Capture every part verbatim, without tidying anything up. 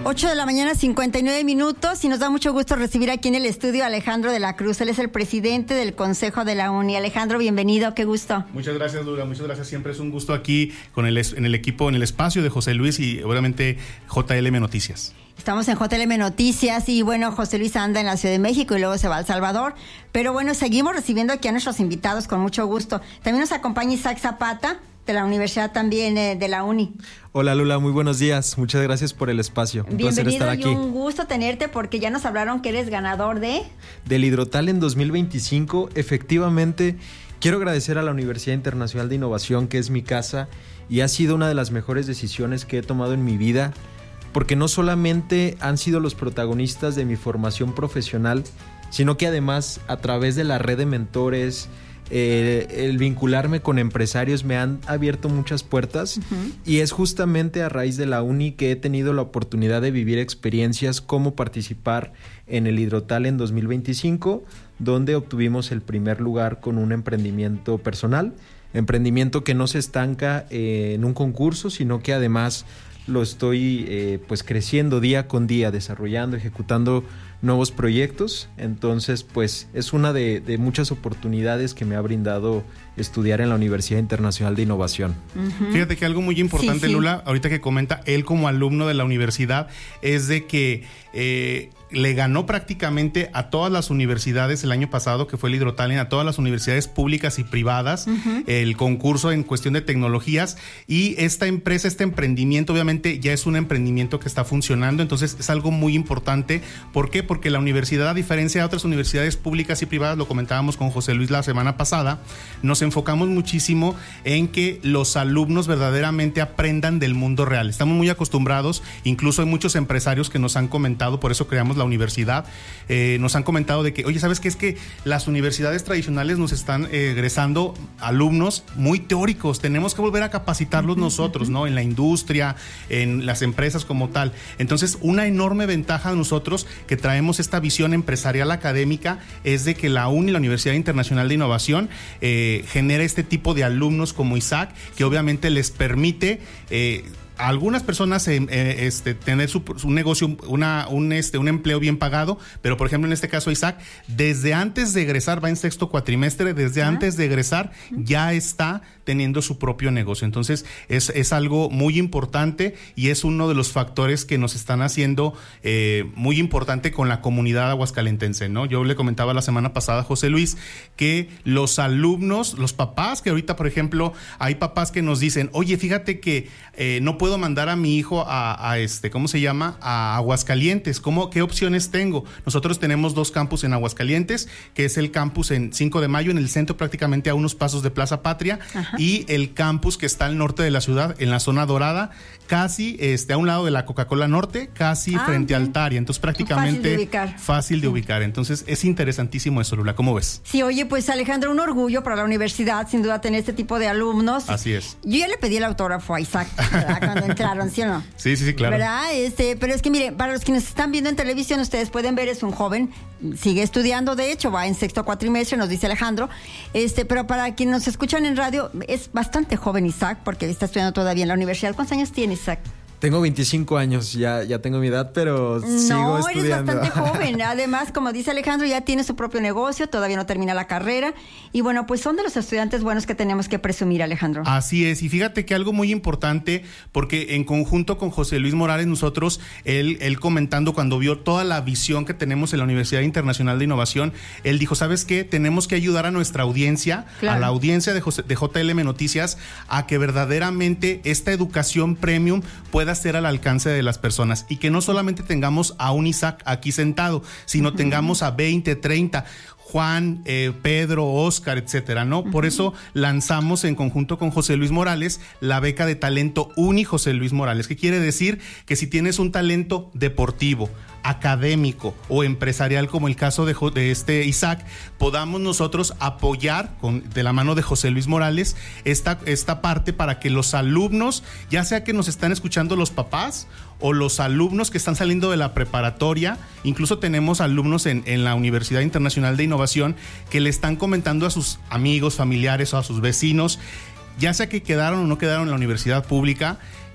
ocho de la mañana, cincuenta y nueve minutos, y nos da mucho gusto recibir aquí en el estudio a Alejandro de la Cruz. Él es el presidente del Consejo de la Uni. Alejandro, bienvenido, qué gusto. Muchas gracias, Lula, muchas gracias. Siempre es un gusto aquí con el, en el equipo, en el espacio de José Luis y obviamente J L M Noticias. Estamos en J L M Noticias y bueno, José Luis anda en la Ciudad de México y luego se va a El Salvador. Pero bueno, seguimos recibiendo aquí a nuestros invitados con mucho gusto. También nos acompaña Isaac Zapata, de la Universidad también eh, de la Uni. Hola Lula, muy buenos días. Muchas gracias por el espacio. Un Bienvenido, placer estar aquí. Y un gusto tenerte porque ya nos hablaron que eres ganador de... Del Hidrotal en dos mil veinticinco. Efectivamente, quiero agradecer a la Universidad Internacional de Innovación, que es mi casa, y ha sido una de las mejores decisiones que he tomado en mi vida, porque no solamente han sido los protagonistas de mi formación profesional, sino que además a través de la red de mentores, Eh, el vincularme con empresarios me han abierto muchas puertas. Uh-huh. Y es justamente a raíz de la Uni que he tenido la oportunidad de vivir experiencias como participar en el Hidrotal en dos mil veinticinco, donde obtuvimos el primer lugar con un emprendimiento personal, emprendimiento que no se estanca eh, en un concurso, sino que además lo estoy eh, pues creciendo día con día, desarrollando, ejecutando nuevos proyectos. Entonces pues es una de, de muchas oportunidades que me ha brindado estudiar en la Universidad Internacional de Innovación. Uh-huh. Fíjate que algo muy importante, sí, sí. Lula, ahorita que comenta él como alumno de la universidad, es de que eh, le ganó prácticamente a todas las universidades el año pasado, que fue el Hidrotal, a todas las universidades públicas y privadas, uh-huh. el concurso en cuestión de tecnologías, y esta empresa, este emprendimiento obviamente ya es un emprendimiento que está funcionando. Entonces es algo muy importante. ¿Por qué? Porque la universidad, a diferencia de otras universidades públicas y privadas, lo comentábamos con José Luis la semana pasada, nos enfocamos muchísimo en que los alumnos verdaderamente aprendan del mundo real. Estamos muy acostumbrados, incluso hay muchos empresarios que nos han comentado, por eso creamos la universidad, eh, nos han comentado de que, oye, ¿sabes qué? Es que las universidades tradicionales nos están eh, egresando alumnos muy teóricos, tenemos que volver a capacitarlos nosotros, ¿no? En la industria, en las empresas como tal. Entonces, una enorme ventaja de nosotros que traemos esta visión empresarial académica es de que la Uni, la Universidad Internacional de Innovación, eh, genera este tipo de alumnos como Isaac, que obviamente les permite eh, a algunas personas eh, eh, este, tener su, su negocio, una, un, este, un empleo bien pagado, pero por ejemplo en este caso Isaac, desde antes de egresar, va en sexto cuatrimestre, desde uh-huh. antes de egresar ya está teniendo su propio negocio. Entonces es, es algo muy importante y es uno de los factores que nos están haciendo eh, muy importante con la comunidad aguascalentense, ¿no? Yo le comentaba la semana pasada a José Luis que los alumnos, los papás, que ahorita por ejemplo hay papás que nos dicen, oye, fíjate que eh, no puedo mandar a mi hijo a, a este, ¿cómo se llama? A Aguascalientes. ¿Cómo, qué opciones tengo? Nosotros tenemos dos campus en Aguascalientes, que es el campus en cinco de mayo, en el centro, prácticamente a unos pasos de Plaza Patria. Ajá. Y el campus que está al norte de la ciudad, en la zona dorada, casi este, a un lado de la Coca-Cola Norte, casi ah, frente okay. a Altaria. Entonces prácticamente fácil de ubicar. Fácil de sí. ubicar. Entonces es interesantísimo eso, Lula. ¿Cómo ves? Sí, oye, pues Alejandro, un orgullo para la universidad, sin duda, tener este tipo de alumnos. Así es. Yo ya le pedí el autógrafo a Isaac, ¿verdad? Cuando entraron, ¿sí o no? Sí, sí, sí, claro. ¿Verdad? Este, pero es que mire, para los que nos están viendo en televisión, ustedes pueden ver, es un joven, sigue estudiando, de hecho, va en sexto cuatrimestre, nos dice Alejandro, este, pero para quienes nos escuchan en radio, es bastante joven Isaac, porque está estudiando todavía en la universidad. ¿Cuántos años tiene Isaac? Tengo veinticinco años, ya, ya tengo mi edad, pero no, sigo estudiando. No, eres bastante joven. Además, como dice Alejandro, ya tiene su propio negocio, todavía no termina la carrera. Y bueno, pues son de los estudiantes buenos que tenemos que presumir, Alejandro. Así es, y fíjate que algo muy importante, porque en conjunto con José Luis Morales, nosotros, él, él comentando cuando vio toda la visión que tenemos en la Universidad Internacional de Innovación, él dijo, ¿sabes qué? Tenemos que ayudar a nuestra audiencia, claro. a la audiencia de, José, de J L M Noticias, a que verdaderamente esta educación premium pueda ser al alcance de las personas y que no solamente tengamos a un Isaac aquí sentado, sino uh-huh. tengamos a veinte, treinta, Juan, eh, Pedro, Oscar, etcétera, ¿no? Uh-huh. Por eso lanzamos en conjunto con José Luis Morales la beca de talento Uni José Luis Morales, que quiere decir que si tienes un talento deportivo, académico o empresarial, como el caso de, de este Isaac, podamos nosotros apoyar con, de la mano de José Luis Morales esta, esta parte para que los alumnos, ya sea que nos están escuchando los papás o los alumnos que están saliendo de la preparatoria, incluso tenemos alumnos en, en la Universidad Internacional de Innovación que le están comentando a sus amigos, familiares o a sus vecinos, ya sea que quedaron o no quedaron en la universidad pública,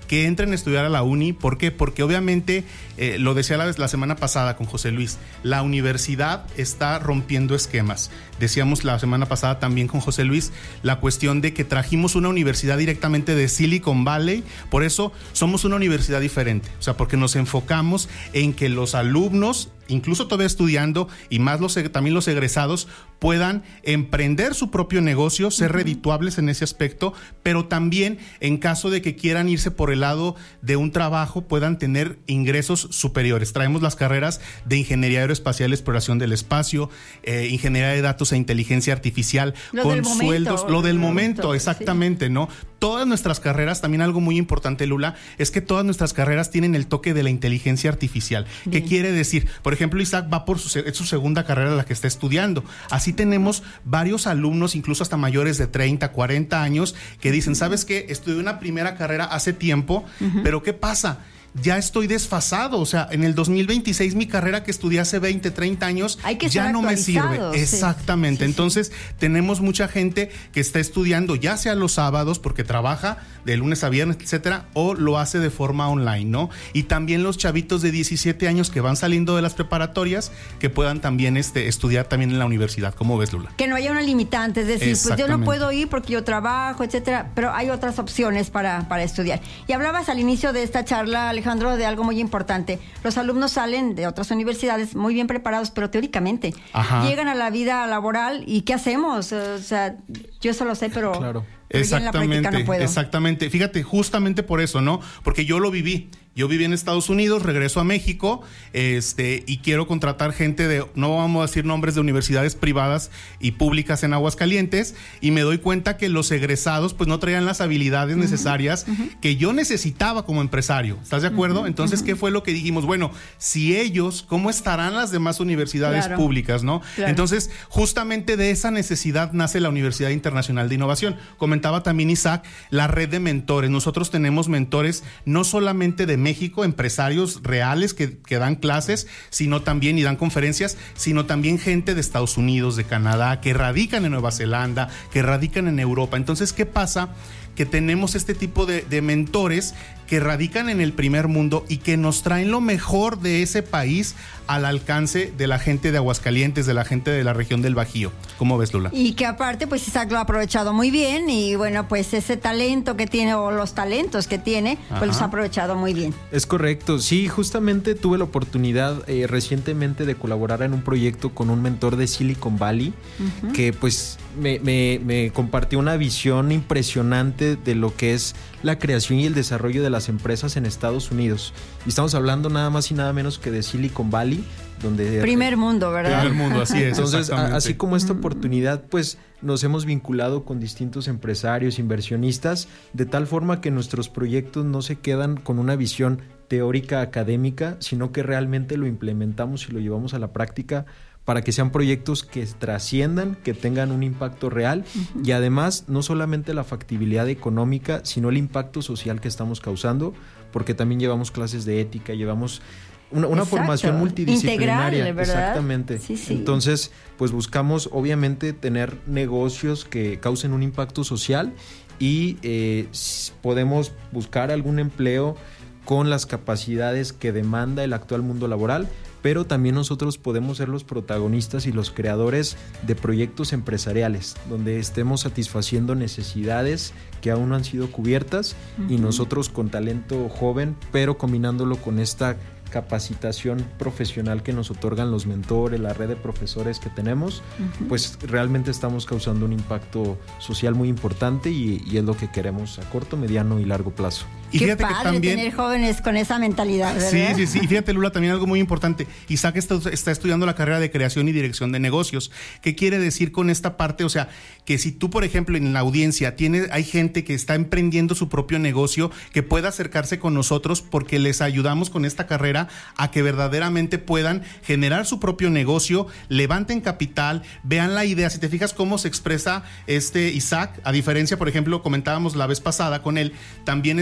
que entren a estudiar a la uni. ¿Por qué? Porque obviamente, eh, lo decía la, la semana pasada con José Luis, la universidad está rompiendo esquemas. Decíamos la semana pasada también con José Luis la cuestión de que trajimos una universidad directamente de Silicon Valley, por eso somos una universidad diferente, o sea, porque nos enfocamos en que los alumnos, incluso todavía estudiando, y más los, también los egresados, puedan emprender su propio negocio, ser uh-huh. redituables en ese aspecto, pero también en caso de que quieran irse por el lado de un trabajo, puedan tener ingresos superiores. Traemos las carreras de Ingeniería Aeroespacial, Exploración del Espacio, eh, Ingeniería de Datos e Inteligencia Artificial, lo con del sueldos, momento, lo del momento, momento exactamente, sí. ¿no? Todas nuestras carreras, también algo muy importante, Lula, es que todas nuestras carreras tienen el toque de la inteligencia artificial. Bien. ¿Qué quiere decir? Por ejemplo, Isaac va por su, es su segunda carrera la que está estudiando. Así tenemos varios alumnos, incluso hasta mayores de treinta, cuarenta años, que dicen, ¿sabes qué? Estudié una primera carrera hace tiempo, uh-huh. pero ¿qué pasa? Ya estoy desfasado, o sea, en el dos mil veintiséis mi carrera que estudié hace veinte, treinta años ya no me sirve. Sí. Exactamente, sí, sí, entonces sí. tenemos mucha gente que está estudiando ya sea los sábados porque trabaja de lunes a viernes, etcétera, o lo hace de forma online, ¿no? Y también los chavitos de diecisiete años que van saliendo de las preparatorias que puedan también este, estudiar también en la universidad. ¿Cómo ves, Lula? Que no haya una limitante, es decir, pues yo no puedo ir porque yo trabajo, etcétera, pero hay otras opciones para, para estudiar. Y hablabas al inicio de esta charla, Alejandro, Alejandro, de algo muy importante. Los alumnos salen de otras universidades muy bien preparados, pero teóricamente. Ajá. Llegan a la vida laboral y ¿qué hacemos? O sea, yo eso lo sé, pero... Claro. Pero exactamente, no puedo. exactamente. Fíjate, justamente por eso, ¿no? Porque yo lo viví. Yo viví en Estados Unidos, regreso a México, este, y quiero contratar gente de, no vamos a decir nombres, de universidades privadas y públicas en Aguascalientes, y me doy cuenta que los egresados pues no traían las habilidades uh-huh, necesarias uh-huh. que yo necesitaba como empresario. ¿Estás de acuerdo? Uh-huh, Entonces, uh-huh. ¿qué fue lo que dijimos? Bueno, si ellos, ¿cómo estarán las demás universidades claro. públicas, no? Claro. Entonces, justamente de esa necesidad nace la Universidad Internacional de Innovación. Comentaba también Isaac, la red de mentores. Nosotros tenemos mentores no solamente de México, empresarios reales que, que dan clases, sino también y dan conferencias, sino también gente de Estados Unidos, de Canadá, que radican en Nueva Zelanda, que radican en Europa. Entonces, ¿qué pasa? Que tenemos este tipo de, de mentores que radican en el primer mundo y que nos traen lo mejor de ese país al alcance de la gente de Aguascalientes, de la gente de la región del Bajío. ¿Cómo ves, Lula? Y que aparte, pues Isaac lo ha aprovechado muy bien y bueno, pues ese talento que tiene o los talentos que tiene, Ajá. pues los ha aprovechado muy bien. Es correcto. Sí, justamente tuve la oportunidad eh, recientemente de colaborar en un proyecto con un mentor de Silicon Valley uh-huh. que pues me, me, me compartió una visión impresionante de lo que es la creación y el desarrollo de las empresas en Estados Unidos. Y estamos hablando nada más y nada menos que de Silicon Valley, donde... Primer mundo, ¿verdad? Primer mundo, así es. Entonces, a, así como esta oportunidad, pues nos hemos vinculado con distintos empresarios, inversionistas, de tal forma que nuestros proyectos no se quedan con una visión teórica, académica, sino que realmente lo implementamos y lo llevamos a la práctica para que sean proyectos que trasciendan, que tengan un impacto real uh-huh. y además no solamente la factibilidad económica, sino el impacto social que estamos causando, porque también llevamos clases de ética, llevamos una, una formación multidisciplinaria. Integral, ¿verdad? Exactamente. Sí, sí. Entonces, pues buscamos obviamente tener negocios que causen un impacto social y eh, podemos buscar algún empleo con las capacidades que demanda el actual mundo laboral, pero también nosotros podemos ser los protagonistas y los creadores de proyectos empresariales, donde estemos satisfaciendo necesidades que aún no han sido cubiertas uh-huh. y nosotros con talento joven, pero combinándolo con esta capacitación profesional que nos otorgan los mentores, la red de profesores que tenemos, uh-huh. pues realmente estamos causando un impacto social muy importante y, y es lo que queremos a corto, mediano y largo plazo. Y Qué padre que también, tener jóvenes con esa mentalidad, ¿verdad? Sí, sí, sí. Y fíjate, Lula, también algo muy importante. Isaac está, está estudiando la carrera de creación y dirección de negocios. ¿Qué quiere decir con esta parte? O sea, que si tú, por ejemplo, en la audiencia tiene, hay gente que está emprendiendo su propio negocio, que pueda acercarse con nosotros porque les ayudamos con esta carrera a que verdaderamente puedan generar su propio negocio, levanten capital, vean la idea. Si te fijas cómo se expresa este Isaac, a diferencia, por ejemplo, comentábamos la vez pasada con él, también esta cuestión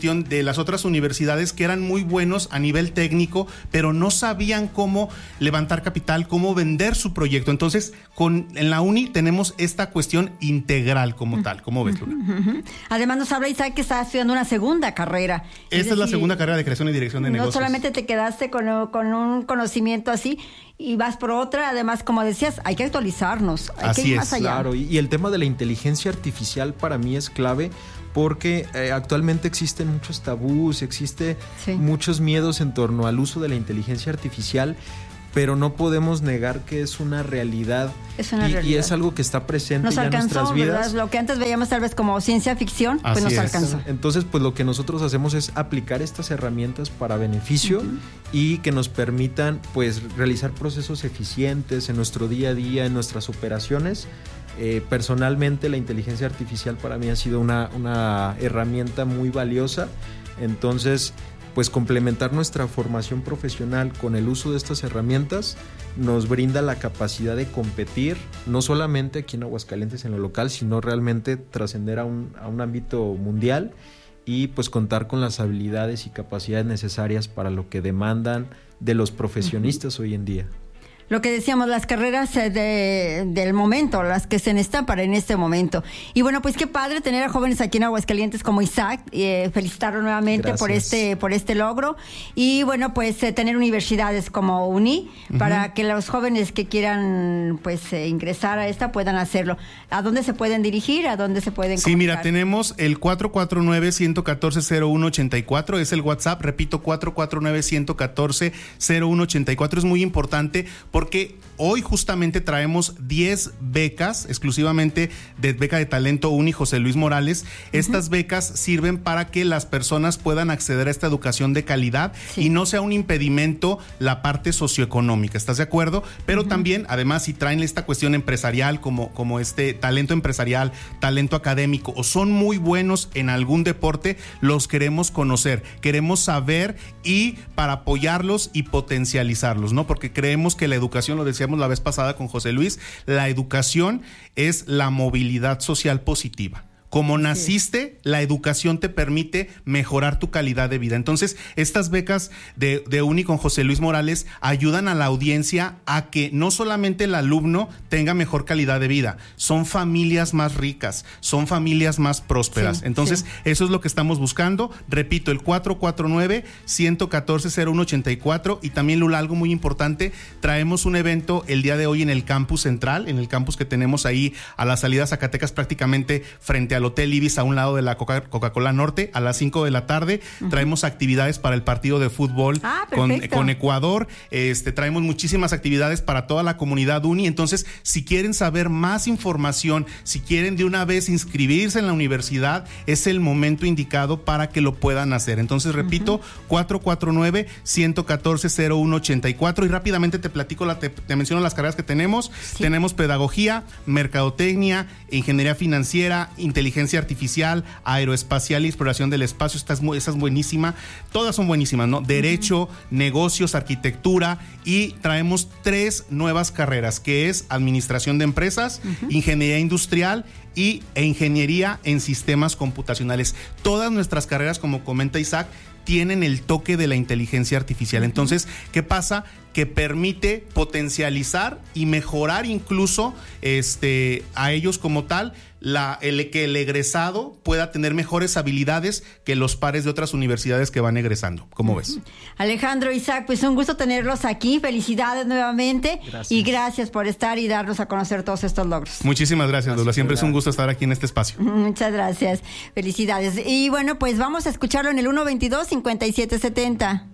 cuestión de las otras universidades que eran muy buenos a nivel técnico, pero no sabían cómo levantar capital, cómo vender su proyecto. Entonces, con, en la uni tenemos esta cuestión integral como tal. ¿Cómo ves, Lula? Uh-huh. Además nos habla Isaac que está estudiando una segunda carrera. Esta es, decir, es la segunda carrera de creación y dirección de no negocios. No solamente te quedaste con, con un conocimiento así y vas por otra. Además, como decías, hay que actualizarnos. Hay así que ir es, más allá. Claro, y, y el tema de la inteligencia artificial para mí es clave porque eh, actualmente existen muchos tabús, existe sí. muchos miedos en torno al uso de la inteligencia artificial, pero no podemos negar que es una realidad, es una y, realidad. y es algo que está presente nos ya alcanzó, en nuestras vidas. ¿verdad? Lo que antes veíamos tal vez como ciencia ficción, Así pues nos es. alcanzó. Entonces, pues lo que nosotros hacemos es aplicar estas herramientas para beneficio uh-huh. y que nos permitan pues realizar procesos eficientes en nuestro día a día, en nuestras operaciones. Eh, personalmente la inteligencia artificial para mí ha sido una, una herramienta muy valiosa. Entonces, pues complementar nuestra formación profesional con el uso de estas herramientas nos brinda la capacidad de competir, no solamente aquí en Aguascalientes en lo local, sino realmente trascender a un, a un ámbito mundial y pues contar con las habilidades y capacidades necesarias para lo que demandan de los profesionistas uh-huh. hoy en día. Lo que decíamos, las carreras de, del momento, las que se necesitan para en este momento. Y bueno, pues qué padre tener a jóvenes aquí en Aguascalientes como Isaac, eh, felicitarlo nuevamente Gracias. por este por este logro. Y bueno, pues eh, tener universidades como UNI, uh-huh. para que los jóvenes que quieran pues eh, ingresar a esta puedan hacerlo. ¿A dónde se pueden dirigir? ¿A dónde se pueden Sí, comunicar? mira, tenemos el cuatro cuatro nueve, uno uno cuatro, cero uno ocho cuatro, es el WhatsApp, repito, cuatro cuatro nueve, uno uno cuatro, cero uno ocho cuatro, es muy importante porque hoy justamente traemos diez becas exclusivamente de beca de talento UNI José Luis Morales. Uh-huh. Estas becas sirven para que las personas puedan acceder a esta educación de calidad sí. y no sea un impedimento la parte socioeconómica, ¿estás de acuerdo? Pero uh-huh. también, además, si traen esta cuestión empresarial como, como este talento empresarial, talento académico o son muy buenos en algún deporte, los queremos conocer, queremos saber y para apoyarlos y potencializarlos, ¿no? Porque creemos que la educación, lo decíamos la vez pasada con José Luis, la educación es la movilidad social positiva. Como naciste, sí. la educación te permite mejorar tu calidad de vida. Entonces, estas becas de, de UNI con José Luis Morales ayudan a la audiencia a que no solamente el alumno tenga mejor calidad de vida, son familias más ricas, son familias más prósperas. Sí, Entonces, sí. eso es lo que estamos buscando. Repito, el cuatro cuatro nueve, uno uno cuatro, cero uno ocho cuatro. Y también, Lula, algo muy importante, traemos un evento el día de hoy en el campus central, en el campus que tenemos ahí a la salida a Zacatecas, prácticamente frente al Hotel Ibis, a un lado de la Coca- Coca-Cola Norte, a las cinco de la tarde. Uh-huh. Traemos actividades para el partido de fútbol ah, con, con Ecuador. Este, traemos muchísimas actividades para toda la comunidad UNI. Entonces, si quieren saber más información, si quieren de una vez inscribirse en la universidad, es el momento indicado para que lo puedan hacer. Entonces, repito, uh-huh. cuatro cuatro nueve, uno uno cuatro, cero uno ocho cuatro. Y rápidamente te platico, la, te, te menciono las carreras que tenemos. Sí. Tenemos pedagogía, mercadotecnia, ingeniería financiera, inteligencia artificial, aeroespacial y exploración del espacio. Esta es, muy, esta es buenísima. Todas son buenísimas, ¿no? Derecho, uh-huh. negocios, arquitectura, y traemos tres nuevas carreras, que es administración de empresas, uh-huh. ingeniería industrial y, e ingeniería en sistemas computacionales. Todas nuestras carreras, como comenta Isaac, tienen el toque de la inteligencia artificial. Uh-huh. Entonces, ¿qué pasa? Que permite potencializar y mejorar incluso este, a ellos como tal, la, el que el egresado pueda tener mejores habilidades que los pares de otras universidades que van egresando. ¿Cómo uh-huh. ves? Alejandro, Isaac, pues un gusto tenerlos aquí. Felicidades nuevamente. Gracias. Y gracias por estar y darnos a conocer todos estos logros. Muchísimas gracias, Lula. Siempre es un gusto estar aquí en este espacio. Muchas gracias. Felicidades. Y bueno, pues vamos a escucharlo en el uno veintidós, cincuenta y siete setenta.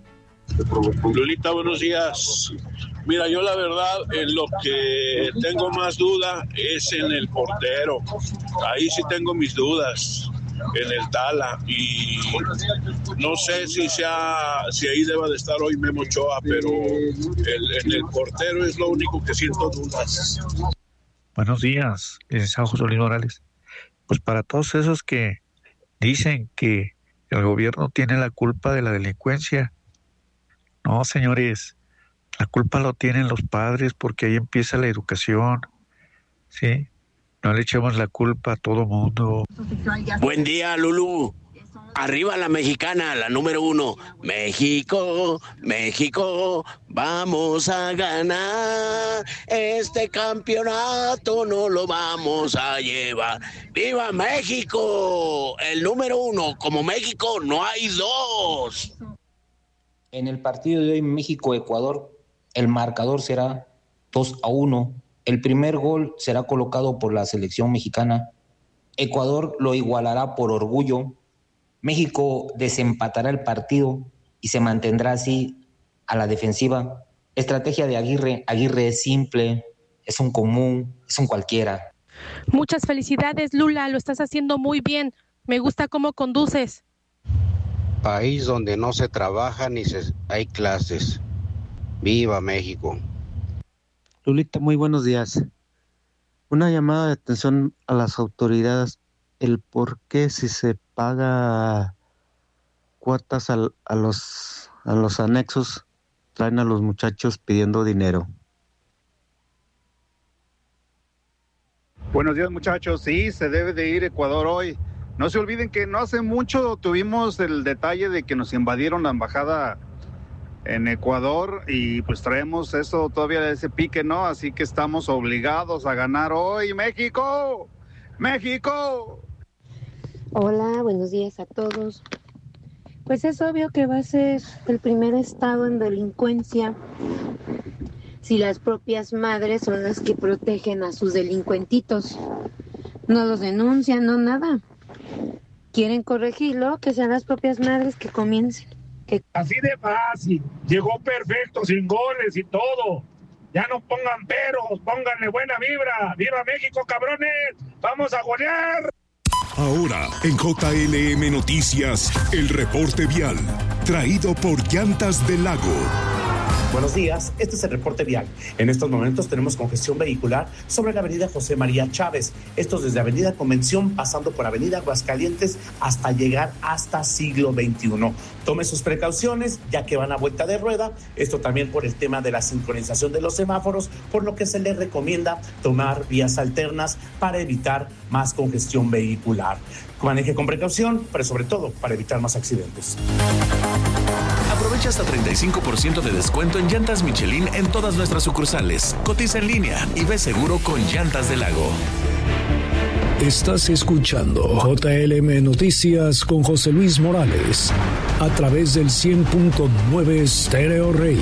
Lulita, buenos días. Mira, yo la verdad en lo que tengo más duda es en el portero. Ahí sí tengo mis dudas, en el Tala, y no sé si sea si ahí deba de estar hoy Memo Ochoa, pero el, en el portero es lo único que siento dudas. Buenos días, licenciado José Luis Morales. Pues para todos esos que dicen que el gobierno tiene la culpa de la delincuencia, no, señores, la culpa lo tienen los padres, porque ahí empieza la educación, ¿sí? No le echemos la culpa a todo mundo. Buen día, Lulú. Arriba la mexicana, la número uno. México, México, vamos a ganar. Este campeonato no lo vamos a llevar. ¡Viva México! El número uno. Como México no hay dos. En el partido de hoy, México-Ecuador, el marcador será dos a uno. El primer gol será colocado por la selección mexicana. Ecuador lo igualará por orgullo. México desempatará el partido y se mantendrá así a la defensiva. Estrategia de Aguirre. Aguirre es simple, es un común, es un cualquiera. Muchas felicidades, Lula, lo estás haciendo muy bien. Me gusta cómo conduces. País donde no se trabaja ni se hay clases. ¡Viva México! Lulita, muy buenos días. Una llamada de atención a las autoridades. El por qué si se paga cuotas a, a los a los anexos traen a los muchachos pidiendo dinero. Buenos días, muchachos. Sí, se debe de ir Ecuador hoy. No se olviden que no hace mucho tuvimos el detalle de que nos invadieron la embajada en Ecuador y pues traemos eso todavía ese pique, ¿no? Así que estamos obligados a ganar hoy. ¡México! ¡México! Hola, buenos días a todos. Pues es obvio que va a ser el primer estado en delincuencia si las propias madres son las que protegen a sus delincuentitos. No los denuncian, no nada. Quieren corregirlo, que sean las propias madres que comiencen. Que... Así de fácil, llegó perfecto, sin goles y todo. Ya no pongan peros, pónganle buena vibra. ¡Viva México, cabrones! ¡Vamos a golear! Ahora, en J L M Noticias, el reporte vial, traído por Llantas del Lago. Buenos días, este es el reporte vial. En estos momentos tenemos congestión vehicular sobre la avenida José María Chávez. Esto desde avenida Convención, pasando por avenida Aguascalientes, hasta llegar hasta siglo veintiuno. Tome sus precauciones, ya que van a vuelta de rueda. Esto también por el tema de la sincronización de los semáforos, por lo que se les recomienda tomar vías alternas para evitar más congestión vehicular. Maneje con precaución, pero sobre todo para evitar más accidentes. Aprovecha hasta treinta y cinco por ciento de descuento en llantas Michelin en todas nuestras sucursales. Cotiza en línea y ve seguro con Llantas del Lago. Estás escuchando J L M Noticias con José Luis Morales a través del cien punto nueve Stereo Rey.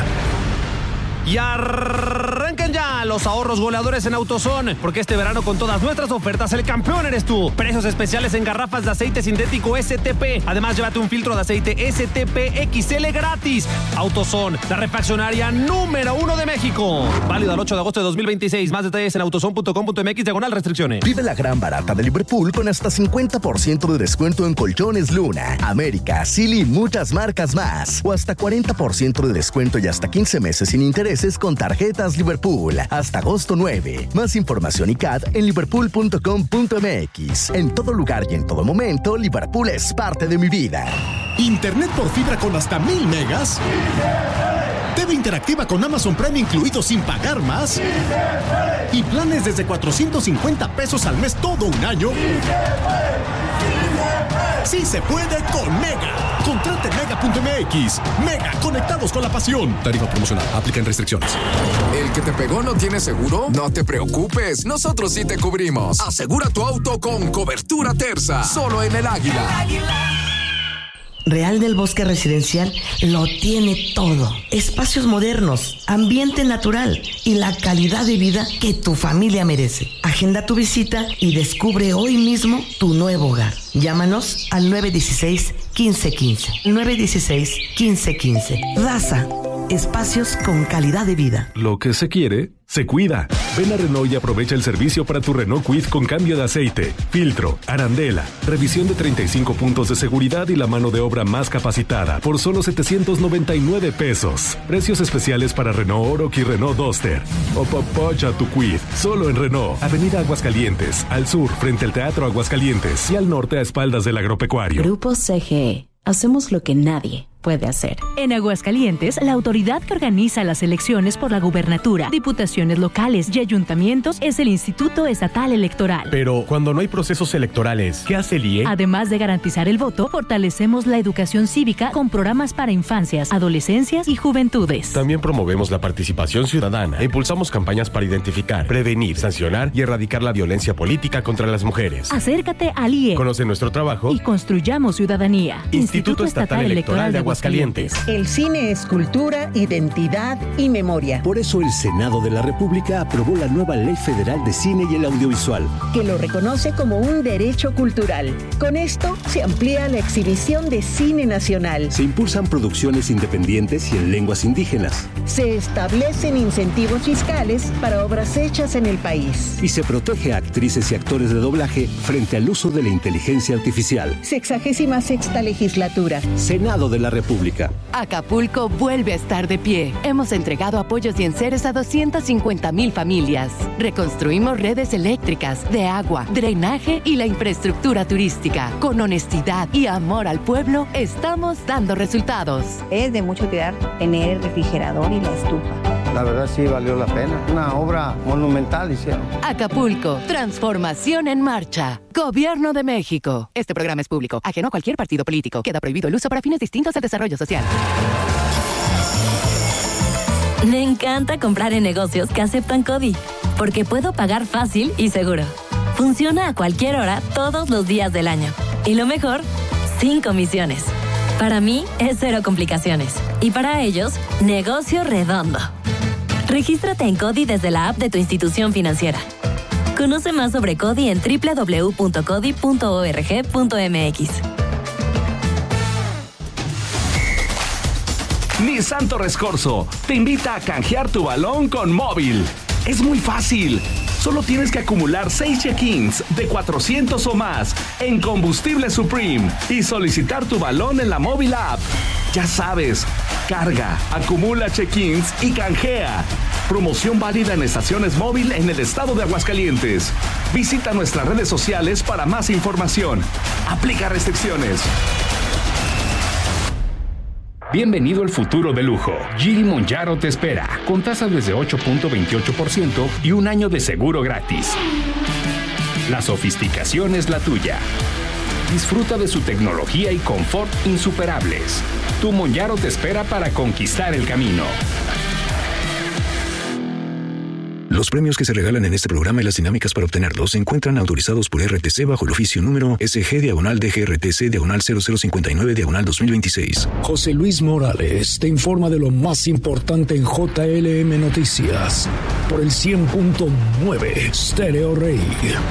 Y arrancan ya los ahorros goleadores en AutoZone, porque este verano con todas nuestras ofertas el campeón eres tú. Precios especiales en garrafas de aceite sintético S T P. Además, llévate un filtro de aceite S T P X L gratis. AutoZone, la refaccionaria número uno de México. Válido al ocho de agosto de dos mil veintiséis. Más detalles en autozone punto com punto m x diagonal restricciones. Vive la gran barata de Liverpool con hasta cincuenta por ciento de descuento en colchones Luna, América, Silly y muchas marcas más. O hasta cuarenta por ciento de descuento y hasta quince meses sin intereses con tarjetas Liverpool hasta agosto nueve. Más información y C A D en liverpool punto com punto m x. En todo lugar y en todo momento, Liverpool es parte de mi vida. Internet por fibra con hasta mil megas. T V interactiva con Amazon Prime incluido sin pagar más. Y planes desde cuatrocientos cincuenta pesos al mes todo un año. Sí se puede con Mega. Contrate mega punto m x. Mega, conectados con la pasión. Tarifa promocional. Aplican restricciones. ¿El que te pegó no tiene seguro? No te preocupes. Nosotros sí te cubrimos. Asegura tu auto con cobertura Terza. Solo en el Águila. El Águila. Real del Bosque Residencial lo tiene todo. Espacios modernos, ambiente natural y la calidad de vida que tu familia merece. Agenda tu visita y descubre hoy mismo tu nuevo hogar. Llámanos al nueve uno seis, uno cinco uno cinco. nueve uno seis, uno cinco uno cinco. Raza, espacios con calidad de vida. Lo que se quiere, se cuida. Ven a Renault y aprovecha el servicio para tu Renault Kwid con cambio de aceite, filtro, arandela, revisión de treinta y cinco puntos de seguridad y la mano de obra más capacitada por solo setecientos noventa y nueve pesos. Precios especiales para Renault Oroch y Renault Duster. Opapacha tu Kwid, solo en Renault. Avenida Aguascalientes, al sur frente al Teatro Aguascalientes y al norte a espaldas del agropecuario. Grupo C G E. Hacemos lo que nadie puede hacer. En Aguascalientes, la autoridad que organiza las elecciones por la gubernatura, diputaciones locales y ayuntamientos es el Instituto Estatal Electoral. Pero cuando no hay procesos electorales, ¿qué hace el I E? Además de garantizar el voto, fortalecemos la educación cívica con programas para infancias, adolescencias y juventudes. También promovemos la participación ciudadana e impulsamos campañas para identificar, prevenir, sancionar y erradicar la violencia política contra las mujeres. Acércate al I E. Conoce nuestro trabajo y construyamos ciudadanía. Instituto, Instituto Estatal, Estatal Electoral de Aguascalientes. El cine es cultura, identidad y memoria. Por eso el Senado de la República aprobó la nueva Ley Federal de Cine y el Audiovisual, que lo reconoce como un derecho cultural. Con esto se amplía la exhibición de cine nacional. Se impulsan producciones independientes y en lenguas indígenas. Se establecen incentivos fiscales para obras hechas en el país. Y se protege a actrices y actores de doblaje frente al uso de la inteligencia artificial. Sexagésima sexta legislatura. Senado de la República. Acapulco vuelve a estar de pie. Hemos entregado apoyos y enseres a doscientas cincuenta mil familias. Reconstruimos redes eléctricas, de agua, drenaje y la infraestructura turística. Con honestidad y amor al pueblo, estamos dando resultados. Es de mucho cuidar tener el refrigerador y la estufa. La verdad sí valió la pena. Una obra monumental hicieron. Acapulco, transformación en marcha. Gobierno de México. Este programa es público, ajeno a cualquier partido político. Queda prohibido el uso para fines distintos al desarrollo social. Me encanta comprar en negocios que aceptan CODI, porque puedo pagar fácil y seguro. Funciona a cualquier hora, todos los días del año. Y lo mejor, sin comisiones. Para mí es cero complicaciones. Y para ellos, negocio redondo. Regístrate en CODI desde la app de tu institución financiera. Conoce más sobre CODI en doble u doble u doble u punto codi punto org punto m x. Nissan Torres Corso te invita a canjear tu balón con móvil. Es muy fácil. Solo tienes que acumular seis check-ins de cuatrocientos o más en Combustible Supreme y solicitar tu balón en la móvil app. Ya sabes, carga, acumula check-ins y canjea. Promoción válida en estaciones móvil en el estado de Aguascalientes. Visita nuestras redes sociales para más información. Aplica restricciones. Bienvenido al futuro de lujo. Gili Monjaro te espera, con tasas desde ocho punto veintiocho por ciento y un año de seguro gratis. La sofisticación es la tuya. Disfruta de su tecnología y confort insuperables. Tu Monjaro te espera para conquistar el camino. Los premios que se regalan en este programa y las dinámicas para obtenerlos se encuentran autorizados por R T C bajo el oficio número S G diagonal D G R T C diagonal cero cero cincuenta y nueve diagonal dos mil veintiséis. José Luis Morales te informa de lo más importante en J L M Noticias por el cien punto nueve Stereo Rey.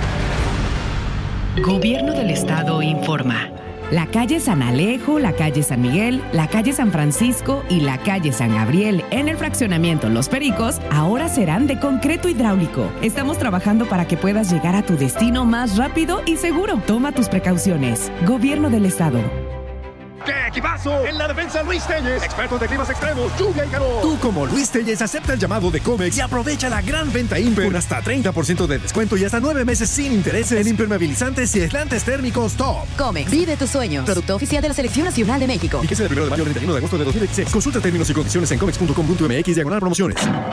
Gobierno del Estado informa. La calle San Alejo, la calle San Miguel, la calle San Francisco y la calle San Gabriel en el fraccionamiento Los Pericos ahora serán de concreto hidráulico. Estamos trabajando para que puedas llegar a tu destino más rápido y seguro. Toma tus precauciones. Gobierno del Estado. ¡Qué equipazo! En la defensa Luis Telles, expertos de climas extremos, lluvia y calor. Tú como Luis Telles acepta el llamado de Comex y aprovecha la gran venta Imper con hasta treinta por ciento de descuento y hasta nueve meses sin intereses en impermeabilizantes y aislantes térmicos top. Comex, vive tus sueños. Producto oficial de la Selección Nacional de México. Y que sea del primero de mayo al treinta y uno de agosto de dos mil veintiséis. Consulta términos y condiciones en comex punto com punto m x diagonal promociones.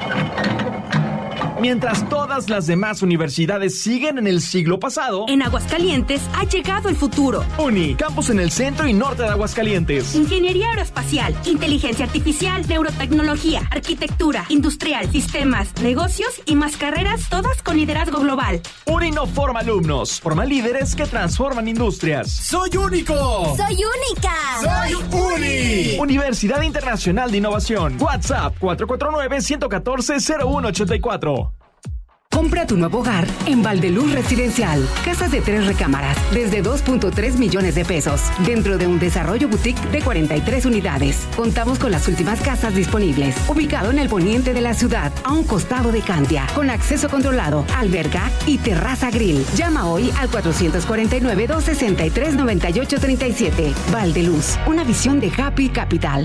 Mientras todas las demás universidades siguen en el siglo pasado, en Aguascalientes ha llegado el futuro. UNI, campus en el centro y norte de Aguascalientes. Ingeniería aeroespacial, inteligencia artificial, neurotecnología, arquitectura, industrial, sistemas, negocios y más carreras, todas con liderazgo global. UNI no forma alumnos, forma líderes que transforman industrias. ¡Soy único! ¡Soy única! ¡Soy UNI! Universidad Internacional de Innovación. WhatsApp cuatro cuatro nueve, uno uno cuatro, cero uno ocho cuatro. Compra tu nuevo hogar en Valdeluz Residencial. Casas de tres recámaras, desde dos punto tres millones de pesos. Dentro de un desarrollo boutique de cuarenta y tres unidades. Contamos con las últimas casas disponibles. Ubicado en el poniente de la ciudad, a un costado de Cantia. Con acceso controlado, alberga y terraza grill. Llama hoy al cuatro cuatro nueve, dos seis tres, nueve ocho tres siete. Valdeluz, una visión de Happy Capital.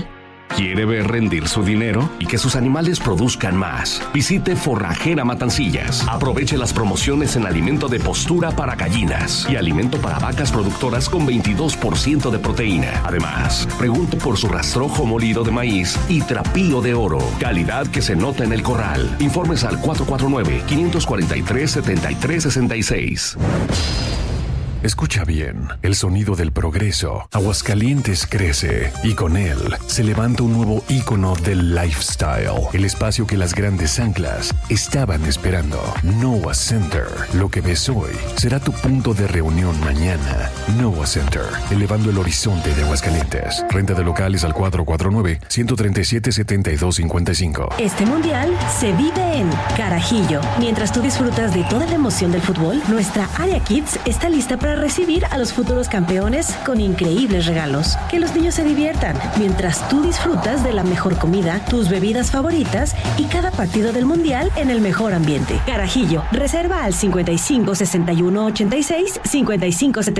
¿Quiere ver rendir su dinero y que sus animales produzcan más? Visite Forrajera Matancillas. Aproveche las promociones en alimento de postura para gallinas y alimento para vacas productoras con veintidós por ciento de proteína. Además, pregunte por su rastrojo molido de maíz y trapío de oro. Calidad que se nota en el corral. Informes al cuatro cuatro nueve, cinco cuatro tres, siete tres seis seis. Escucha bien, el sonido del progreso. Aguascalientes crece y con él se levanta un nuevo ícono del lifestyle. El espacio que las grandes anclas estaban esperando. Noah Center. Lo que ves hoy será tu punto de reunión mañana. Noah Center, elevando el horizonte de Aguascalientes. Renta de locales al cuatro cuatro nueve, uno tres siete, siete dos cinco cinco. Este mundial se vive en Carajillo. Mientras tú disfrutas de toda la emoción del fútbol, nuestra área Kids está lista para recibir a los futuros campeones con increíbles regalos. Que los niños se diviertan mientras tú disfrutas de la mejor comida, tus bebidas favoritas y cada partido del mundial en el mejor ambiente. Carajillo, reserva al cincuenta y cinco, sesenta y uno, ochenta y seis, cincuenta y cinco, setenta.